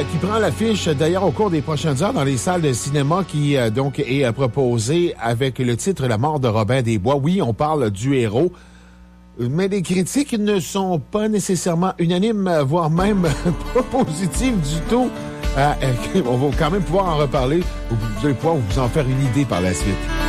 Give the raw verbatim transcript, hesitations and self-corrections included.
qui prend l'affiche d'ailleurs au cours des prochaines heures dans les salles de cinéma qui euh, donc est euh, proposé avec le titre La mort de Robin des Bois. Oui, on parle du héros, mais les critiques ne sont pas nécessairement unanimes, voire même pas positives du tout. Euh, on va quand même pouvoir en reparler. Vous allez pouvoir vous en faire une idée par la suite.